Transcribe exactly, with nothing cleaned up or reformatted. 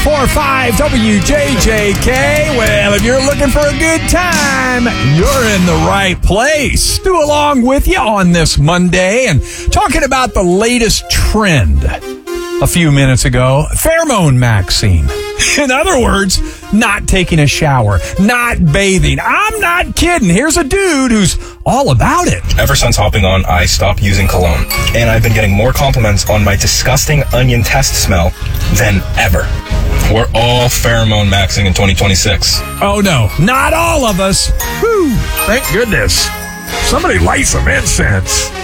four five W J J K. Well, if you're looking for a good time, you're in the right place. Stu along with you on this Monday and talking about the latest trend. A few minutes ago, pheromone maxine. In other words, not taking a shower, not bathing. I'm not kidding. Here's a dude who's all about it. Ever since hopping on, I stopped using cologne, and I've been getting more compliments on my disgusting onion test smell than ever. We're all pheromone maxing in twenty twenty-six. Oh no, not all of us. Whew, thank goodness. Somebody light some incense.